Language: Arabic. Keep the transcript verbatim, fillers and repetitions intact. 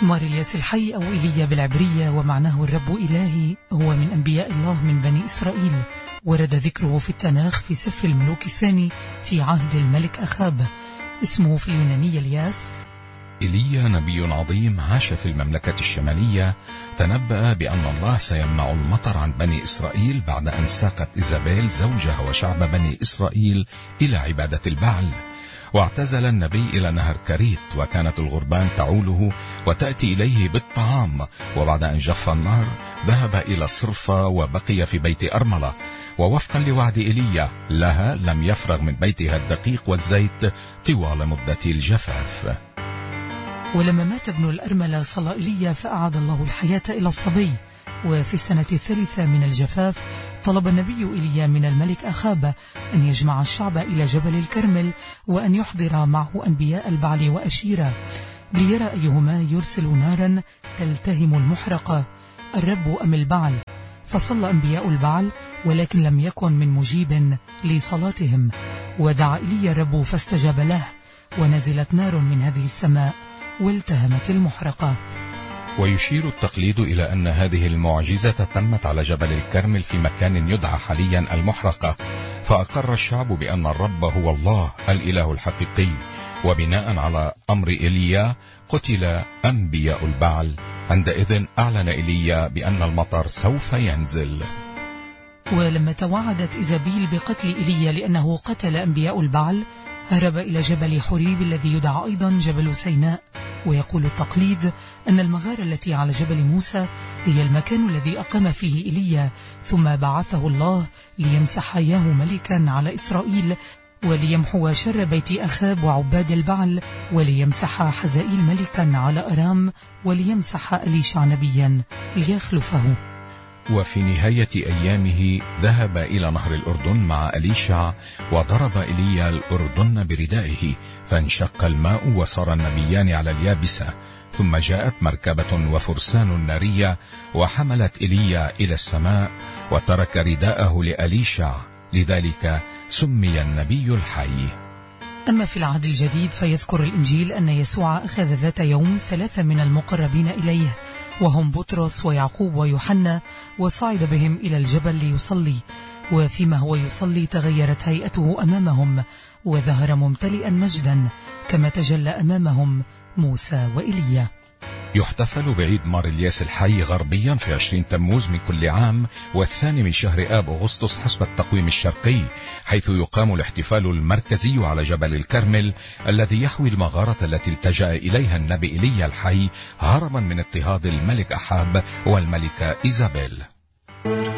مار الياس الحي أو إيليا بالعبرية ومعناه الرب إلهي، هو من أنبياء الله من بني إسرائيل. ورد ذكره في التناخ في سفر الملوك الثاني في عهد الملك أخاب. اسمه في اليونانية الياس. إيليا نبي عظيم عاش في المملكة الشمالية، تنبأ بأن الله سيمنع المطر عن بني إسرائيل بعد أن ساقت إيزابيل زوجها وشعب بني إسرائيل إلى عبادة البعل. واعتزل النبي إلى نهر كريت، وكانت الغربان تعوله وتأتي إليه بالطعام. وبعد أن جف النهر ذهب إلى الصرفة وبقي في بيت أرملة، ووفقا لوعد إيليا لها لم يفرغ من بيتها الدقيق والزيت طوال مدة الجفاف. ولما مات ابن الأرملة صلى إيليا فأعاد الله الحياة إلى الصبي. وفي السنة الثالثة من الجفاف طلب النبي إيليا من الملك أخاب أن يجمع الشعب إلى جبل الكرمل، وأن يحضر معه أنبياء البعل وأشيرة ليرى أيهما يرسل نارا تلتهم المحرقة، الرب أم البعل. فصلى أنبياء البعل، ولكن لم يكن من مجيب لصلاتهم. ودعا إيليا الرب فاستجاب له، ونزلت نار من هذه السماء والتهمت المحرقة. ويشير التقليد إلى أن هذه المعجزة تمت على جبل الكرمل في مكان يدعى حاليا المحرقة، فأقر الشعب بأن الرب هو الله الإله الحقيقي. وبناء على أمر إيليا قتل أنبياء البعل. عندئذ أعلن إيليا بأن المطر سوف ينزل. ولما توعدت إيزابيل بقتل إيليا لأنه قتل أنبياء البعل، هرب إلى جبل حريب الذي يدعى أيضا جبل سيناء. ويقول التقليد أن المغارة التي على جبل موسى هي المكان الذي أقام فيه إيليا، ثم بعثه الله ليمسح إياه ملكا على إسرائيل، وليمحو شر بيت أخاب وعباد البعل، وليمسح حزائيل ملكا على أرام، وليمسح أليشع نبيا ليخلفه. وفي نهاية أيامه ذهب إلى نهر الأردن مع أليشع، وضرب إيليا الأردن بردائه فانشق الماء وصار النبيان على اليابسة. ثم جاءت مركبة وفرسان نارية وحملت إيليا إلى السماء، وترك رداءه لأليشع، لذلك سمي النبي الحي. أما في العهد الجديد فيذكر الإنجيل أن يسوع أخذ ذات يوم ثلاثة من المقربين إليه، وهم بطرس ويعقوب ويوحنا، وصعد بهم إلى الجبل ليصلي. وفيما هو يصلي تغيرت هيئته أمامهم، وظهر ممتلئا مجدا كما تجلى أمامهم موسى وإيليا. يحتفل بعيد مار الياس الحي غربيا في عشرين تموز من كل عام، والثاني من شهر آب أغسطس حسب التقويم الشرقي، حيث يقام الاحتفال المركزي على جبل الكرمل الذي يحوي المغارة التي التجأ إليها النبي إيليا الحي هربا من اضطهاد الملك أحاب والملكة إيزابيل.